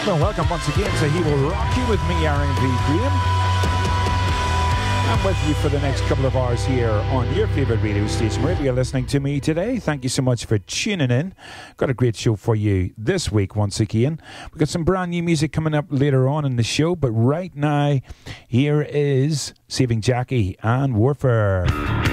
Well, welcome once again to He Will Rock You with me, Aaron V. Graham. I'm with you for the next couple of hours here on your favourite radio station, wherever you're listening to me today. Thank you so much for tuning in. Got a great show for you this week once again. We've got some brand new music coming up later on in the show, but right now, here is Saving Jackie and Warfare.